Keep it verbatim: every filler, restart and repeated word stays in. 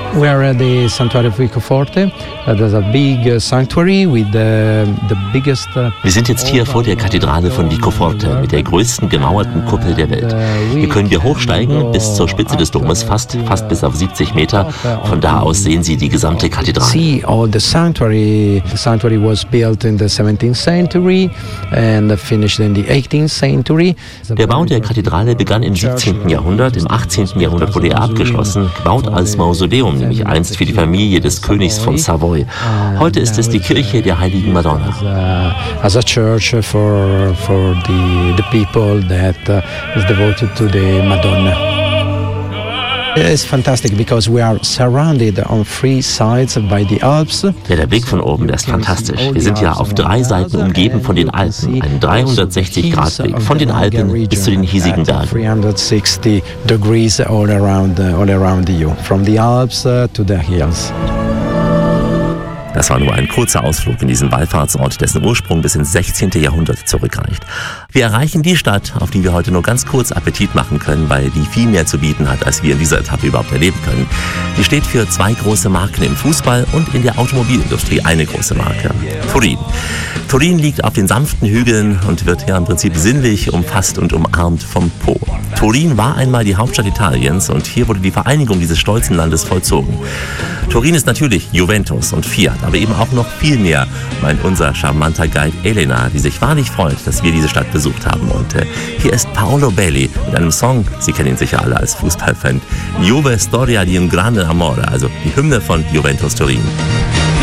We are at the Santuario of Vicoforte. Uh, there's a big uh, sanctuary with the, the biggest. Uh, Wir sind jetzt hier vor der Kathedrale von Vicoforte mit der größten gemauerten Kuppel der Welt. Hier können wir hochsteigen bis zur Spitze des Domes, fast, fast bis auf siebzig Meter. Von da aus sehen Sie die gesamte Kathedrale. See all the sanctuary. The sanctuary was built in the seventeenth century and finished in the eighteenth century. Der Bau der Kathedrale begann im siebzehnten Jahrhundert. Im achtzehnten Jahrhundert wurde er abgeschlossen, gebaut als Mausoleum, nämlich einst für die Familie des Königs von Savoy. Heute ist es die Kirche der Heiligen Madonna. As a church for for the the people that uh, is devoted to the Madonna. It's fantastic because we are surrounded on three sides by the Alps. Ja, der Blick von oben, der ist fantastisch. Wir sind ja auf drei Seiten umgeben von den Alpen. Ein dreihundertsechzig Grad Blick von den Alpen bis zu den hiesigen Bergen. dreihundertsechzig degrees all around all around you, from the Alps to the hills. Das war nur ein kurzer Ausflug in diesen Wallfahrtsort, dessen Ursprung bis ins sechzehnte Jahrhundert zurückreicht. Wir erreichen die Stadt, auf die wir heute nur ganz kurz Appetit machen können, weil die viel mehr zu bieten hat, als wir in dieser Etappe überhaupt erleben können. Die steht für zwei große Marken im Fußball und in der Automobilindustrie eine große Marke. Turin. Turin liegt auf den sanften Hügeln und wird ja im Prinzip sinnlich umfasst und umarmt vom Po. Turin war einmal die Hauptstadt Italiens und hier wurde die Vereinigung dieses stolzen Landes vollzogen. Turin ist natürlich Juventus und Fiat, aber eben auch noch viel mehr, meint unser charmanter Guide Elena, die sich wahrlich freut, dass wir diese Stadt besucht haben. Und äh, hier ist Paolo Belli mit einem Song, Sie kennen ihn sicher alle als Fußballfan, Juve Storia di un grande amore, also die Hymne von Juventus Turin.